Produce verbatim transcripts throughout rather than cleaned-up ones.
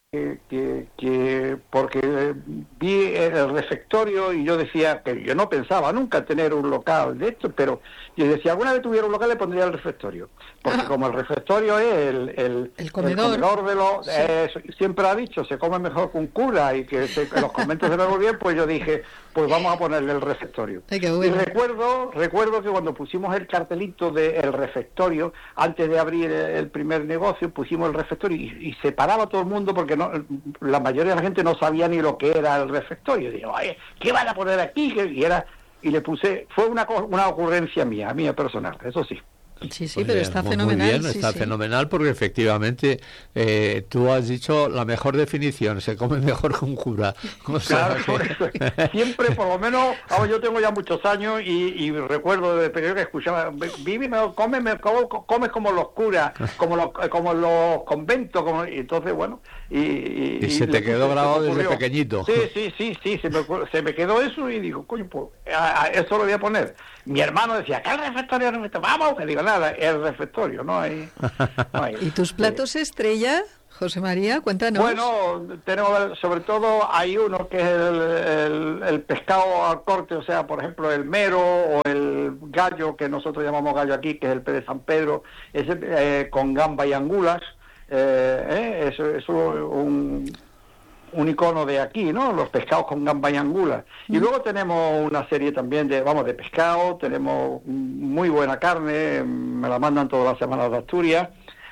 que, que, que porque vi el refectorio y yo decía que yo no pensaba nunca tener un local de esto, pero yo decía, alguna vez tuviera un local le pondría el refectorio, porque Ah, como el refectorio es el, el, el el comedor. comedor de los, Sí. eh, siempre ha dicho, se come mejor con cura y que, se, que los conventos se ven bien, pues yo dije, pues vamos a ponerle el refectorio. Ay, qué Y bueno. recuerdo, recuerdo que cuando pusimos el cartelito del refectorio, antes de abrir el primer negocio, pusimos el refectorio y, y se paraba todo el mundo porque no, la mayoría de la gente no sabía ni lo que era el refectorio. Digo, "Ay, ¿qué van a poner aquí?" Y era, y le puse, fue una, una ocurrencia mía, mía personal, eso sí. Sí, sí, Pues pero bien, está muy, muy fenomenal, bien, sí, está sí. fenomenal porque efectivamente eh, tú has dicho la mejor definición, se come mejor con cura. O Claro, sea por que... eso, siempre, por lo menos, ahora yo tengo ya muchos años y, y recuerdo desde pequeño que escuchaba, vive, come, come, come como los curas, como los, como los conventos, como, y entonces, bueno, y, y, Y y se le te quedó puse, se me grabado desde ocurrió. pequeñito. Sí, sí, sí, sí, se me, se me quedó eso y digo, coño, pues, a, a eso lo voy a poner. Mi hermano decía, ¿qué el refectorio? refectorio? Vamos, que digo, nada, el refectorio, no hay, no hay. ¿Y tus Sí. platos estrella, José María? Cuéntanos. Bueno, tenemos sobre todo hay uno que es el, el, el pescado al corte, o sea, por ejemplo, el mero o el gallo, que nosotros llamamos gallo aquí, que es el pez de San Pedro, ese eh, con gamba y angulas, eh, eh, eso es un, un icono de aquí, ¿no? Los pescados con gamba y angulas. Y ¿Mm? luego tenemos una serie también de, vamos, de pescado, tenemos muy buena carne, me la mandan todas las semanas de Asturias.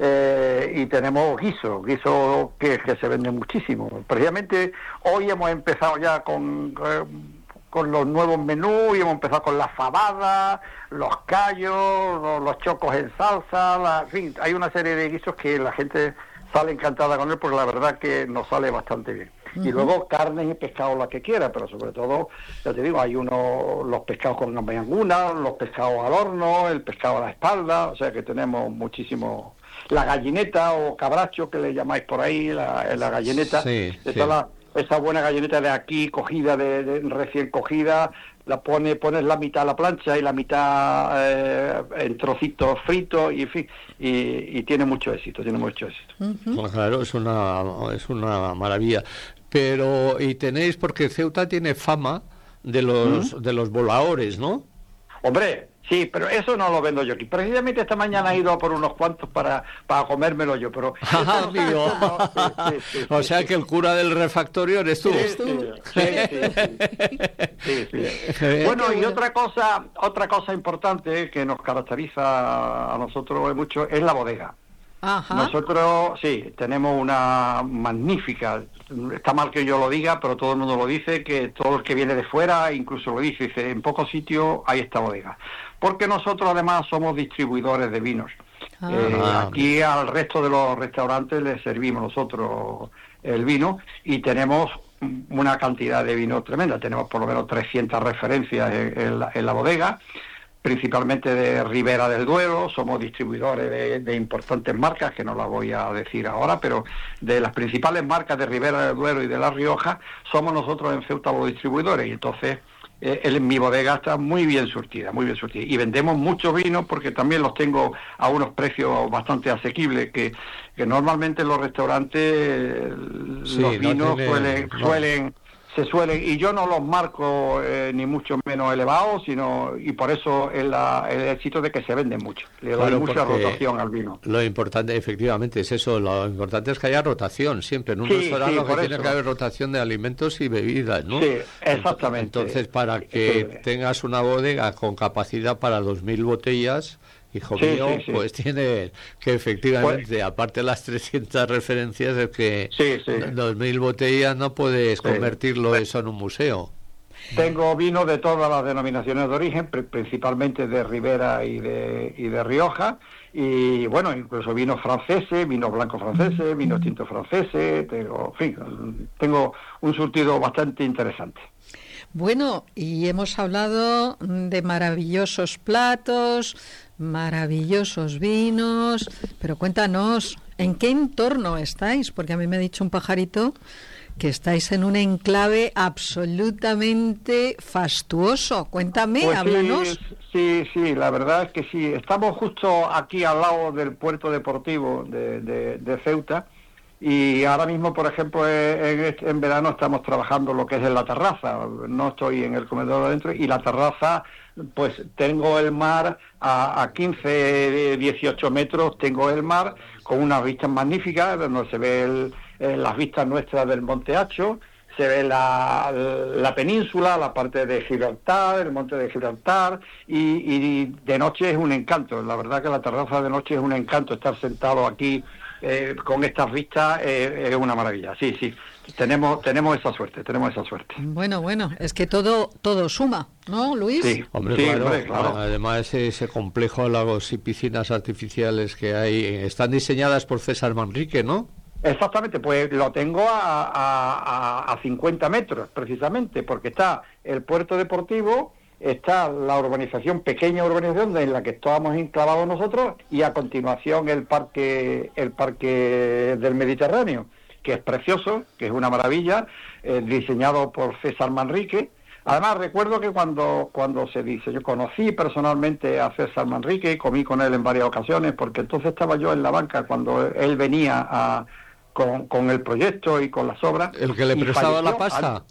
Eh, y tenemos guiso, guiso que, que se vende muchísimo. Precisamente hoy hemos empezado ya con, eh, con los nuevos menús y hemos empezado con las fabadas, los callos, los, los chocos en salsa, la, en fin, hay una serie de guisos que la gente sale encantada con él porque la verdad que nos sale bastante bien. Uh-huh. Y luego carnes y pescados la que quiera, pero sobre todo, ya te digo, hay uno, los pescados con gamba y anguna, los pescados al horno, el pescado a la espalda, o sea que tenemos muchísimo. La gallineta o cabracho que le llamáis por ahí, la, la gallineta, Sí, esa, sí. la, esa buena gallineta de aquí, cogida, de, de recién cogida, la pone, pones la mitad a la plancha y la mitad eh, en trocitos fritos, y en fin, y, y tiene mucho éxito, tiene mucho éxito. Uh-huh. Claro, es una, es una maravilla. Pero, y tenéis, porque Ceuta tiene fama de los, ¿Mm? de los voladores, ¿no? Hombre, sí, pero eso no lo vendo yo aquí. Precisamente esta mañana he ido a por unos cuantos para, para comérmelo yo, pero... Ah, amigo. No, sí, sí, sí, o sea sí, que el cura del refactorio eres tú. Sí, sí, sí, sí, sí, sí. Bueno, y otra cosa, otra cosa importante que nos caracteriza a nosotros mucho es la bodega. Ajá. Nosotros, sí, tenemos una magnífica, está mal que yo lo diga, pero todo el mundo lo dice, que todo el que viene de fuera incluso lo dice, dice, en pocos sitios hay esta bodega. Porque nosotros además somos distribuidores de vinos. Ah. Eh, aquí al resto de los restaurantes les servimos nosotros el vino y tenemos una cantidad de vino tremenda, tenemos por lo menos trescientas referencias en, en, la, en la bodega, principalmente de Ribera del Duero, somos distribuidores de, de importantes marcas, que no las voy a decir ahora, pero de las principales marcas de Ribera del Duero y de La Rioja, somos nosotros en Ceuta los distribuidores, y entonces eh, en mi bodega está muy bien surtida, muy bien surtida, y vendemos muchos vinos porque también los tengo a unos precios bastante asequibles, que, que normalmente en los restaurantes sí, los vinos no tiene, suelen... No. suelen se suelen, y yo no los marco eh, ni mucho menos elevados, sino, y por eso es la, el éxito de que se venden mucho, le doy claro, mucha rotación al vino. Lo importante, efectivamente, es eso, lo importante es que haya rotación siempre, en un sí, restaurante sí, lo que tiene eso. que haber rotación de alimentos y bebidas, ¿no? Sí, exactamente. Entonces, para que sí. tengas una bodega con capacidad para dos mil botellas, hijo sí, mío, sí, sí. pues tiene que efectivamente, pues, aparte de las trescientas referencias, es que sí, sí. dos mil botellas no puedes sí. convertirlo pues, eso en un museo. Tengo vino de todas las denominaciones de origen, principalmente de Ribera y de, y de Rioja, y bueno, incluso vinos franceses, vinos blancos franceses, vinos tintos franceses, tengo, en fin, tengo un surtido bastante interesante. Bueno, y hemos hablado de maravillosos platos, maravillosos vinos, pero cuéntanos, ¿en qué entorno estáis? Porque a mí me ha dicho un pajarito que estáis en un enclave absolutamente fastuoso. Cuéntame, pues háblanos. Sí, sí, sí, la verdad es que sí. Estamos justo aquí al lado del puerto deportivo de, de, de Ceuta, Y ahora mismo, por ejemplo, en, en verano estamos trabajando lo que es en la terraza. No estoy en el comedor adentro, y la terraza, pues tengo el mar a, a quince, dieciocho metros, tengo el mar con unas vistas magníficas, donde se ve el, eh, las vistas nuestras del Monte Hacho, se ve la, la península, la parte de Gibraltar, el monte de Gibraltar, y, y de noche es un encanto. La verdad que la terraza de noche es un encanto, estar sentado aquí eh, con estas vistas eh, es una maravilla. Sí, sí, tenemos tenemos esa suerte, tenemos esa suerte. Bueno, bueno, es que todo todo suma, ¿no, Luis? Sí, Hombre, sí, claro, hombre, claro. Además, ese complejo de lagos y piscinas artificiales que hay están diseñadas por César Manrique, ¿no? Exactamente, pues lo tengo a, a, a cincuenta metros, precisamente, porque está el puerto deportivo, está la urbanización, pequeña urbanización en la que estábamos enclavados nosotros, y a continuación el parque, el parque del Mediterráneo, que es precioso, que es una maravilla, eh, diseñado por César Manrique. Además, recuerdo que cuando cuando se dice, yo conocí personalmente a César Manrique, comí con él en varias ocasiones, porque entonces estaba yo en la banca cuando él venía a Con, con el proyecto y con las obras. El que le prestaba la pasta. Al...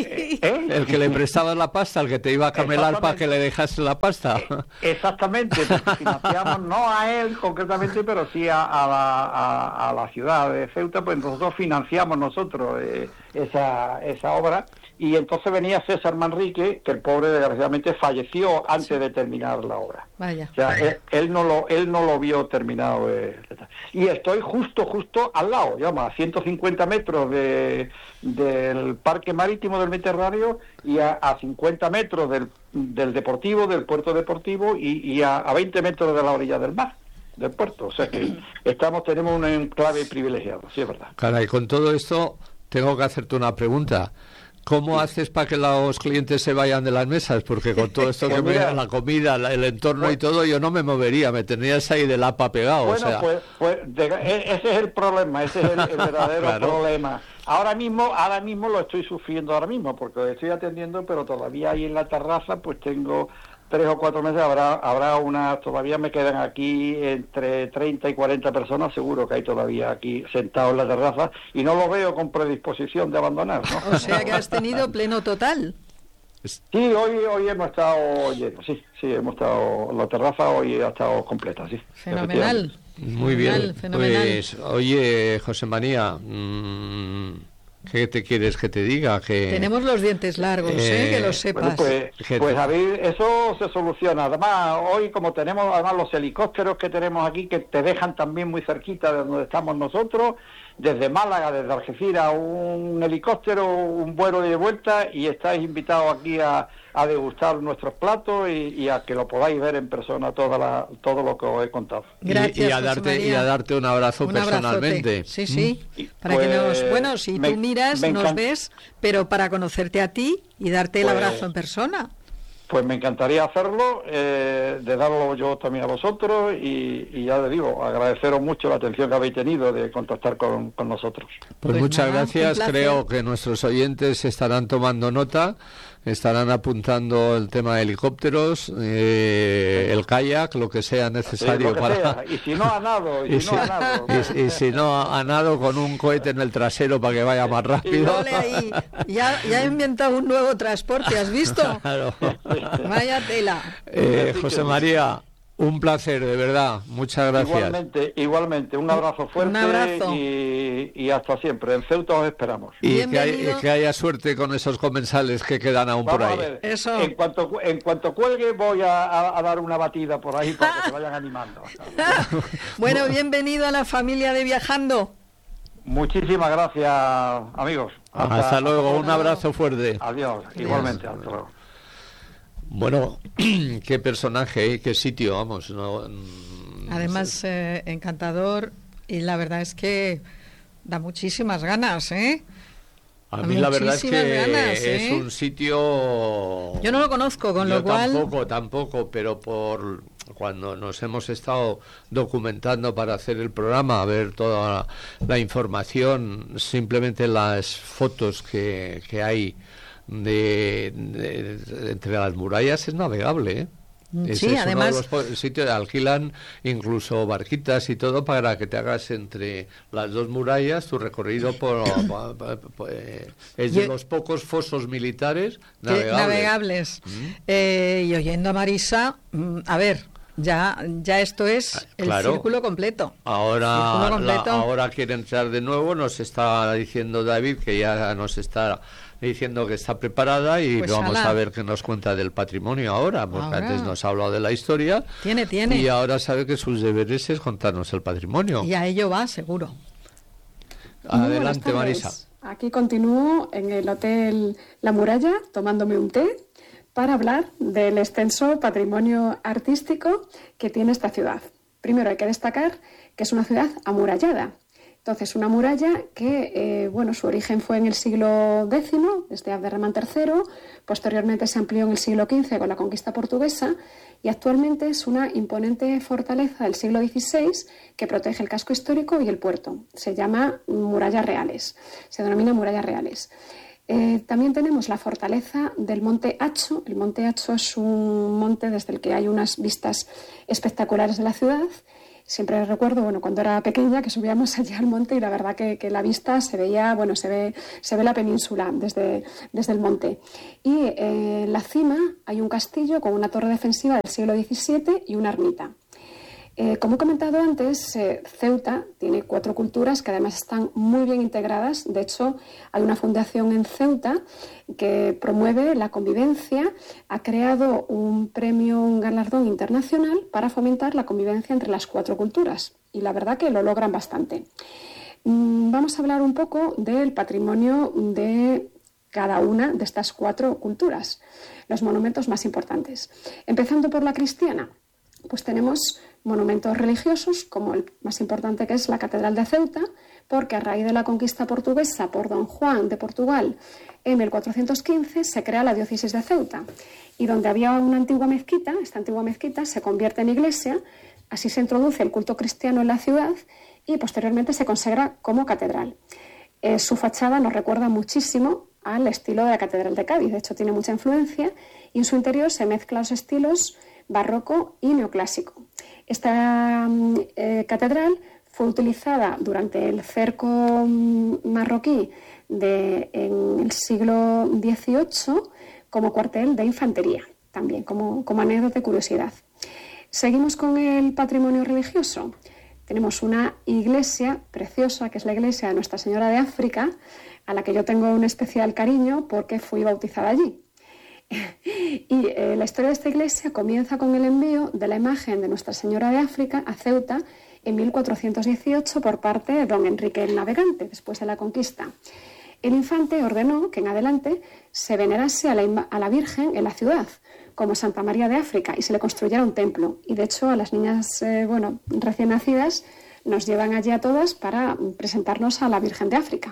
¿Eh? El que le prestaba la pasta, el que te iba a camelar para que le dejase la pasta. Exactamente, porque financiamos, no a él concretamente, pero sí a, a, la, a, a la ciudad de Ceuta, pues nosotros financiamos nosotros eh, esa, esa obra. Y entonces venía César Manrique, que el pobre desgraciadamente falleció antes sí. de terminar la obra. Vaya. O sea, él, él no lo él no lo vio terminado. Eh, y estoy justo, justo al lado, digamos, a ciento cincuenta metros de, del Parque Marítimo del Mediterráneo, y a, a cincuenta metros del, del Deportivo, del Puerto Deportivo, y, y a, a veinte metros de la orilla del mar, del puerto. O sea que estamos tenemos un enclave privilegiado, sí es verdad. Caray, con todo esto tengo que hacerte una pregunta. ¿Cómo haces para que los clientes se vayan de las mesas? Porque con todo esto que me da la comida, el entorno pues, y todo, yo no me movería, me tendrías ahí de lapa pegado. Bueno, o sea. pues, pues de, ese es el problema, ese es el, el verdadero claro. problema. Ahora mismo, ahora mismo lo estoy sufriendo ahora mismo, porque lo estoy atendiendo, pero todavía ahí en la terraza, pues tengo tres o cuatro meses, habrá habrá una, todavía me quedan aquí entre treinta y cuarenta personas, seguro que hay todavía aquí sentados en la terraza, y no lo veo con predisposición de abandonar, ¿no? O sea que has tenido pleno total. Sí, hoy hoy hemos estado llenos, sí, sí, hemos estado, la terraza hoy ha estado completa, sí. Fenomenal. Muy bien, fenomenal. Pues, oye, José María, mmm... ¿qué te quieres que te diga? Que tenemos los dientes largos, eh, ¿eh? Que lo sepas. Bueno, pues, pues a ver, eso se soluciona. Además, hoy como tenemos además los helicópteros que tenemos aquí, que te dejan también muy cerquita de donde estamos nosotros, desde Málaga, desde Algeciras, un helicóptero, un vuelo de vuelta, y estáis invitados aquí a, a degustar nuestros platos y, y a que lo podáis ver en persona toda la, todo lo que os he contado. Gracias, y, y a darte y a darte un abrazo un personalmente. Abrazote. Sí, sí. ¿Mm? Para pues, que nos, bueno, si me, tú miras, nos ves, pero para conocerte a ti y darte el pues, abrazo en persona. Pues me encantaría hacerlo, eh, de darlo yo también a vosotros, y, y ya les digo, agradeceros mucho la atención que habéis tenido de contactar con, con nosotros. Pues, pues muchas nada, gracias, creo que nuestros oyentes estarán tomando nota, estarán apuntando el tema de helicópteros, eh, el kayak, lo que sea necesario sí, que para... Sea. Y si no a nado, y, y, si, no a nado. Y, y si no a nado, con un cohete en el trasero para que vaya más rápido. Y ahí. Ya, ya he inventado un nuevo transporte, ¿has visto? Claro. Vaya tela. Eh, José María, un placer, de verdad. Muchas gracias. Igualmente, igualmente. Un abrazo fuerte. Un abrazo. Y, y hasta siempre. En Ceuta os esperamos. Y que, hay, que haya suerte con esos comensales que quedan aún Vamos por ahí. A ver. Eso. En cuanto, en cuanto cuelgue, voy a, a, a dar una batida por ahí para que se vayan animando. Bueno, bienvenido a la familia de Viajando. Muchísimas gracias, amigos. Hasta, hasta luego. Hasta un abrazo fuerte. Adiós. Adiós. Igualmente. Hasta luego. Bueno, qué personaje, ¿eh? Qué sitio, vamos. No, Además, eh, encantador, y la verdad es que da muchísimas ganas, ¿eh? A mí la verdad es que ganas, ¿eh? es un sitio... Yo no lo conozco, con Yo lo cual... tampoco, tampoco, pero por cuando nos hemos estado documentando para hacer el programa, a ver toda la, la información, simplemente las fotos que, que hay... De, de, de, entre las murallas es navegable, ¿eh? Ese Sí, es además... uno de los sitios, alquilan incluso barquitas y todo para que te hagas entre las dos murallas tu recorrido por... por, por, por eh, es de los pocos fosos militares navegables. navegables. ¿Mm? Eh, y oyendo a Marisa, a ver, ya, ya esto es el claro. círculo completo. Ahora, círculo completo. La, ahora quiere entrar de nuevo, nos está diciendo David que ya nos está... diciendo que está preparada y pues vamos ala. a ver qué nos cuenta del patrimonio ahora, porque ahora. antes nos ha hablado de la historia. Tiene, tiene. Y ahora sabe que sus deberes es contarnos el patrimonio. Y a ello va, seguro. Adelante, Marisa. Aquí continúo en el Hotel La Muralla, tomándome un té, para hablar del extenso patrimonio artístico que tiene esta ciudad. Primero hay que destacar que es una ciudad amurallada. Entonces, una muralla que, eh, bueno, su origen fue en el siglo décimo, desde Abderramán tercero, posteriormente se amplió en el siglo quince con la conquista portuguesa y actualmente es una imponente fortaleza del siglo dieciséis que protege el casco histórico y el puerto. Se llama Murallas Reales, se denomina Murallas Reales. Eh, también tenemos la fortaleza del Monte Acho. El Monte Acho es un monte desde el que hay unas vistas espectaculares de la ciudad. Siempre recuerdo, bueno, cuando era pequeña, que subíamos allí al monte y la verdad que, que la vista se veía, bueno, se ve, se ve la península desde, desde el monte. Y eh, en la cima hay un castillo con una torre defensiva del siglo diecisiete y una ermita. Eh, como he comentado antes, eh, Ceuta tiene cuatro culturas que además están muy bien integradas. De hecho, hay una fundación en Ceuta que promueve la convivencia, ha creado un premio, un galardón internacional para fomentar la convivencia entre las cuatro culturas. Y la verdad que lo logran bastante. Mm, vamos a hablar un poco del patrimonio de cada una de estas cuatro culturas, los monumentos más importantes. Empezando por la cristiana, pues tenemos monumentos religiosos, como el más importante, que es la Catedral de Ceuta, porque a raíz de la conquista portuguesa por Don Juan de Portugal en mil cuatrocientos quince se crea la diócesis de Ceuta, y donde había una antigua mezquita, esta antigua mezquita se convierte en iglesia, así se introduce el culto cristiano en la ciudad y posteriormente se consagra como catedral. Eh, su fachada nos recuerda muchísimo al estilo de la Catedral de Cádiz, de hecho tiene mucha influencia, y en su interior se mezclan los estilos barroco y neoclásico. Esta eh, catedral fue utilizada durante el cerco marroquí de, en el siglo dieciocho como cuartel de infantería, también como, como anécdota y curiosidad. Seguimos con el patrimonio religioso. Tenemos una iglesia preciosa, que es la iglesia de Nuestra Señora de África, a la que yo tengo un especial cariño porque fui bautizada allí. Y eh, la historia de esta iglesia comienza con el envío de la imagen de Nuestra Señora de África a Ceuta en mil cuatrocientos dieciocho por parte de don Enrique el Navegante, después de la conquista. El infante ordenó que en adelante se venerase a la, a la Virgen en la ciudad, como Santa María de África, y se le construyera un templo. Y de hecho a las niñas eh, bueno, recién nacidas nos llevan allí a todas para presentarnos a la Virgen de África.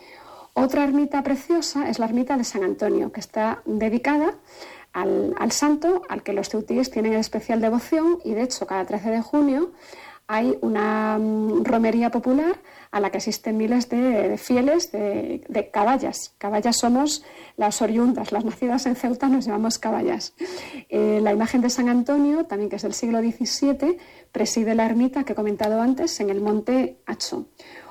Otra ermita preciosa es la ermita de San Antonio, que está dedicada al, al santo al que los ceutíes tienen especial devoción, y de hecho cada trece de junio hay una um, romería popular a la que asisten miles de, de fieles de, de caballas. Caballas somos las oriundas, las nacidas en Ceuta nos llamamos caballas. Eh, la imagen de San Antonio, también que es del siglo diecisiete, preside la ermita que he comentado antes en el Monte Acho.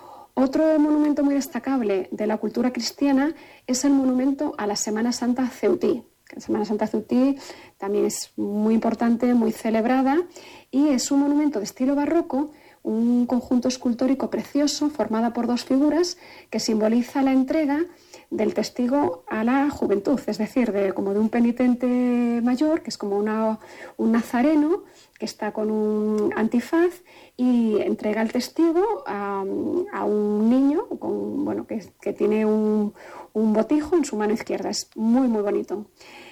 Otro monumento muy destacable de la cultura cristiana es el monumento a la Semana Santa ceutí. La Semana Santa ceutí también es muy importante, muy celebrada, y es un monumento de estilo barroco, un conjunto escultórico precioso formado por dos figuras que simboliza la entrega del testigo a la juventud, es decir, de, como de un penitente mayor, que es como una, un nazareno que está con un antifaz y entrega el testigo a, a un niño con, bueno, que, que tiene un, un botijo en su mano izquierda. Es muy, muy bonito.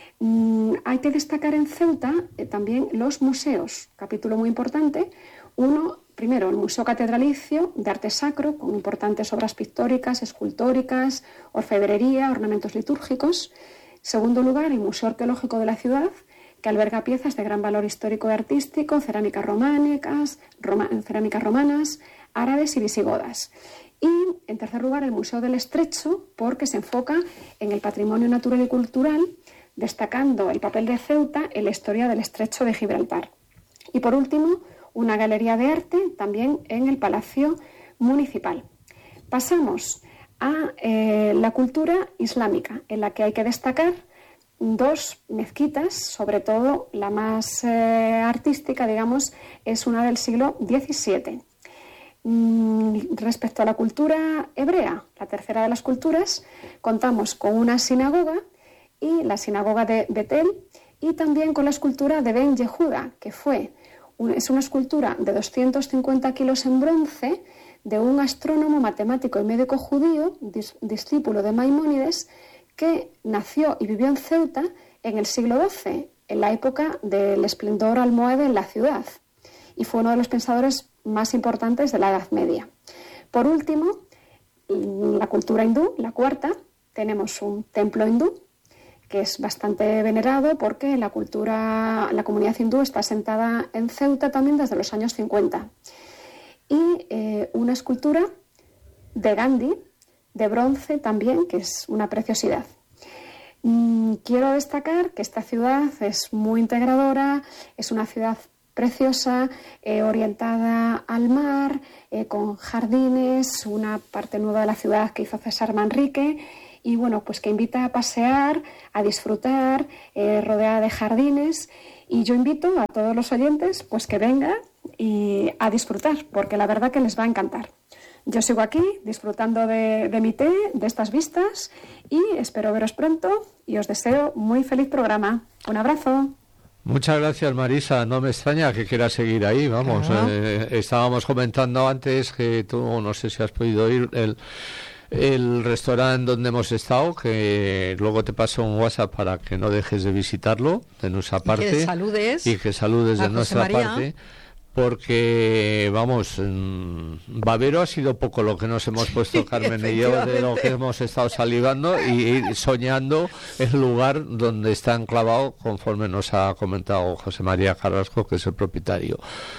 Mm, hay que destacar en Ceuta eh, también los museos, capítulo muy importante. Uno, primero, el Museo Catedralicio de Arte Sacro, con importantes obras pictóricas, escultóricas, orfebrería, ornamentos litúrgicos. Segundo lugar, el Museo Arqueológico de la ciudad, que alberga piezas de gran valor histórico y artístico, cerámicas románicas, roma, cerámicas romanas, árabes y visigodas. Y, en tercer lugar, el Museo del Estrecho, porque se enfoca en el patrimonio natural y cultural destacando el papel de Ceuta en la historia del Estrecho de Gibraltar. Y por último, una galería de arte también en el Palacio Municipal. Pasamos a eh, la cultura islámica, en la que hay que destacar dos mezquitas, sobre todo la más eh, artística, digamos, es una del siglo diecisiete. Mm, respecto a la cultura hebrea, la tercera de las culturas, contamos con una sinagoga, y la sinagoga de Betel, y también con la escultura de Ben Yehuda, que fue un, es una escultura de doscientos cincuenta kilos en bronce de un astrónomo, matemático y médico judío, dis, discípulo de Maimónides, que nació y vivió en Ceuta en el siglo doce, en la época del esplendor almohade en la ciudad, y fue uno de los pensadores más importantes de la Edad Media. Por último, la cultura hindú, la cuarta, tenemos un templo hindú, que es bastante venerado porque la cultura, la comunidad hindú está asentada en Ceuta también desde los años cincuenta. Y eh, una escultura de Gandhi, de bronce también, que es una preciosidad. Mm, quiero destacar que esta ciudad es muy integradora, es una ciudad preciosa, eh, orientada al mar, eh, con jardines, una parte nueva de la ciudad que hizo César Manrique, y bueno, pues que invita a pasear, a disfrutar, eh, rodeada de jardines, y yo invito a todos los oyentes pues que vengan y a disfrutar, porque la verdad que les va a encantar. Yo sigo aquí disfrutando de, de mi té, de estas vistas, y espero veros pronto y os deseo muy feliz programa. Un abrazo. Muchas gracias, Marisa. No me extraña que quieras seguir ahí, vamos. Claro. Eh, estábamos comentando antes que tú, no sé si has podido ir, el, el restaurante donde hemos estado, que luego te paso un WhatsApp para que no dejes de visitarlo de nuestra parte. Y que saludes. Y que saludes a de José nuestra María. parte. Porque, vamos, mmm, Babero ha sido poco lo que nos hemos puesto, Carmen y yo, de lo efectivamente. que hemos estado salivando y, y soñando el lugar donde está enclavado, conforme nos ha comentado José María Carrasco, que es el propietario.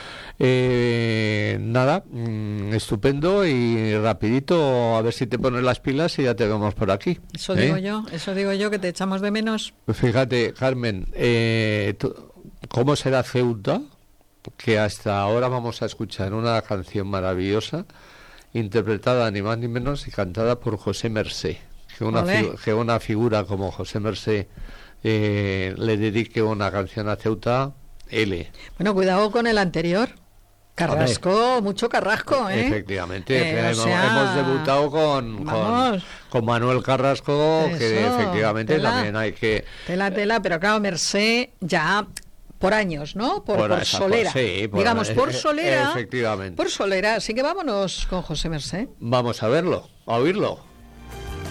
Eh, nada, mmm, estupendo y rapidito, a ver si te pones las pilas y ya te vemos por aquí. Eso ¿eh? digo yo, eso digo yo, que te echamos de menos. Fíjate, Carmen, eh, tú, ¿cómo será Ceuta? Que hasta ahora vamos a escuchar una canción maravillosa, interpretada ni más ni menos y cantada por José Mercé. Que una, fi- que una figura como José Mercé eh, le dedique una canción a Ceuta, L. Bueno, cuidado con el anterior. Carrasco, mucho Carrasco, ¿eh? Efectivamente, Eh, o hemos, sea, hemos debutado con, con, vamos. con Manuel Carrasco, que Eso, efectivamente tela. también hay que... Tela, tela, pero claro, Mercé ya por años, ¿no? Por, Por por esa- solera. por- sí, por- Digamos, por solera. efectivamente. Por solera. Así que vámonos con José Mercé. Vamos a verlo, a oírlo.